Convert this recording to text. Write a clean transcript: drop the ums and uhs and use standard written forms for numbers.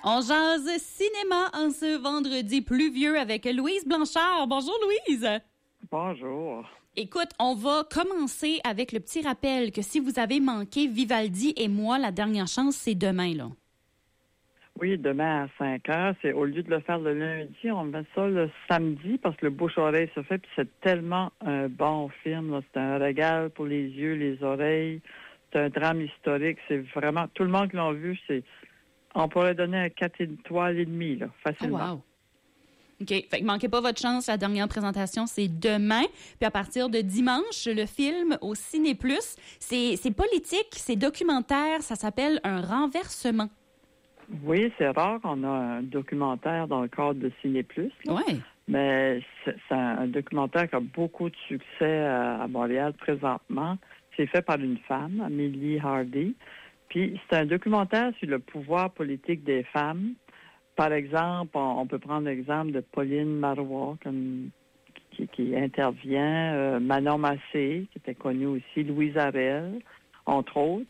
On jase cinéma en ce vendredi pluvieux avec Louise Blanchard. Bonjour Louise. Bonjour. Écoute, on va commencer avec le petit rappel que si vous avez manqué Vivaldi et moi, la dernière chance, c'est demain, là. Oui, demain à 5 heures. C'est au lieu de le faire le lundi, on met ça le samedi parce que le bouche-oreille se fait. Puis c'est tellement un bon film. Là. C'est un régal pour les yeux, les oreilles. C'est un drame historique. C'est vraiment... Tout le monde qui l'a vu, on pourrait donner un 4 étoiles et demie, là, facilement. Oh, wow. OK. Fait que manquez pas votre chance. La dernière présentation, c'est demain. Puis à partir de dimanche, le film au Ciné Plus, c'est politique, c'est documentaire. Ça s'appelle Un renversement. Oui, c'est rare qu'on a un documentaire dans le cadre de Ciné Plus. Oui. Mais c'est un documentaire qui a beaucoup de succès à Montréal présentement. C'est fait par une femme, Amélie Hardy. Puis c'est un documentaire sur le pouvoir politique des femmes. Par exemple, on peut prendre l'exemple de Pauline Marois qui intervient, Manon Massé, qui était connue aussi, Louise Arel, entre autres.